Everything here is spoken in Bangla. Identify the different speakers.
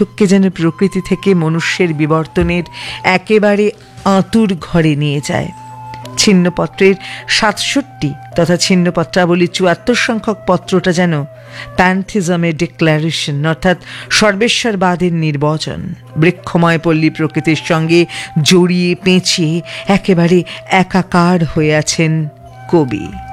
Speaker 1: পাঠককে যেন প্রকৃতি থেকে মনুষ্যের বিবর্তনের একেবারে আঁতুর ঘরে নিয়ে যায়। ছিন্নপত্রের 67 তথা ছিন্নপত্রাবলী 74 সংখ্যক পত্রটা যেন প্যান্থিজমের ডিক্লারেশন, অর্থাৎ সর্বেশ্বরবাদের নির্বচন। বৃক্ষময় পল্লী প্রকৃতির সঙ্গে জড়িয়ে পেঁচিয়ে একেবারে একাকার হয়ে আছেন কবি।